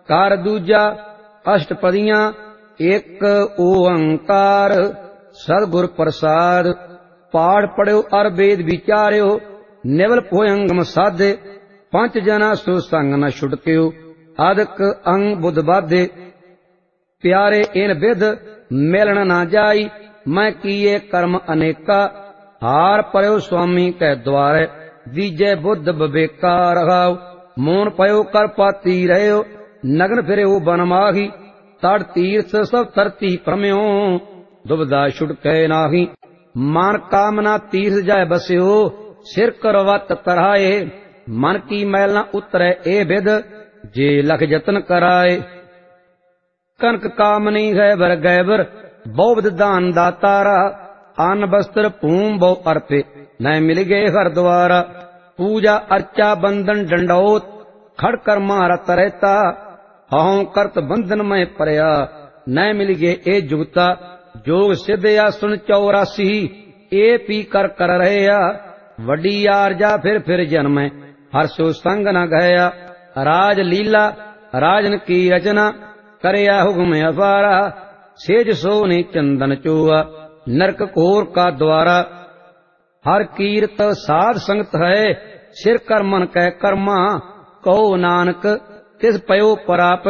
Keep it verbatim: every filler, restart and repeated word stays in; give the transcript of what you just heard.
ਕਾਰ ਦੂਜਾ ਅਸ਼ਟਪਦੀਆਂ ਇੱਕ ਓੰਕਾਰ ਸਤਿਗੁਰ ਪ੍ਰਸਾਦ। ਪਾਠ ਪੜਿਓ ਅਰ ਵੇਦ ਵਿਚਾਰਿਓ ਨਿਵਲ ਭੋਇੰਗਮ ਸਾਧੇ। ਪੰਜ ਜਨਾ ਸੋ ਸੰਗ ਨ ਛੁਟਕਿਓ ਆਦਿਕ ਅੰਗ ਬੁੱਧ ਬਾਧੇ। ਪਿਆਰੇ ਇਨ ਵਿਧ ਮਿਲਣ ਨਾ ਜਾਈ ਮੈਂ ਕੀਏ ਕਰਮ ਅਨੇਕਾ। ਹਾਰ ਪਰਿਓ ਸੁਆਮੀ ਕੈ ਦੁਆਰੇ ਦੀਜੈ ਬੁੱਧ ਵਿਵੇਕਾ। ਰਹਾਉ ਮੋਨ ਪਇਓ ਕਰ ਪਾਤੀ ਰਹਿਓ ਨਗਨ ਫਿਰਿਓ ਬਨ ਮਾਹੀ। ਤੜ ਤੀਰਥ ਸਭ ਧਰਤੀ ਭ੍ਰਮਿਓ ਦੁਬਦਾ ਛੁਟਕੈ ਨਾਹੀ। ਮਨ ਕਾਮਨਾ ਤੀਰਥ ਜਾਇ ਬਸਿਓ ਸਿਰ ਕਰਵਤ ਤਰਾਏ। ਮਨ ਕੀ ਮੈਲ ਨ ਉਤਰੈ ਏ ਵਿਦ ਜੇ ਲਖ ਯਤਨ ਕਰਾਏ। ਕਨਕ ਕਾਮਨੀ ਹੈ ਵਰ ਗੈਬਰ ਬਹੁ ਵਿਦ ਦਾਨ ਦਾਤਾਰਾ। ਅੰਨ ਬਸਤਰ ਭੂਮ ਬਹੁ ਅਰਪੇ ਨੈ ਮਿਲ ਗਏ ਹਰ ਦੁਆਰਾ। ਪੂਜਾ ਅਰਚਾ ਬੰਧਨ ਡੰਡੌਤ ਖੜ ਕਰ ਮਾਰਤ ਰਹਿਤਾ। ਹਉ ਕਰਤ ਬੰਧਨ ਮੈਂ ਪਰਿਆ ਨੈ ਮਿਲ ਗਏ ਇਹ ਜੁਗਤਾ। ਜੋਗ ਸਿੱਧ ਆਸਣ ਚੌਰਾਸੀ ਇਹ ਪੀ ਕਰ ਕਰ ਰਹਿਆ। ਵੱਡੀ ਆਰਜਾ ਫਿਰ ਫਿਰ ਜਨਮੈ ਹਰ ਸੋ ਸੰਗ ਨ ਗਇਆ। ਰਾਜ ਲੀਲਾ ਰਾਜਨ ਕੀ ਰਚਨਾ ਕਰਿਆ ਹੁਕਮ ਅਪਾਰਾ। ਸੇਜ ਸੋਨੇ ਚੰਦਨ ਚੋਆ ਨਰਕ ਘੋਰ ਕਾ ਦੁਆਰਾ। ਹਰ ਕੀਰਤ ਸਾਧ ਸੰਗਤ ਹੈ ਸਿਰ ਕਰ ਮਨ ਕੈ ਕਰਮਾ। ਕਹੋ ਨਾਨਕ ਤਿਸ ਪਇਓ ਪ੍ਰਾਪਤ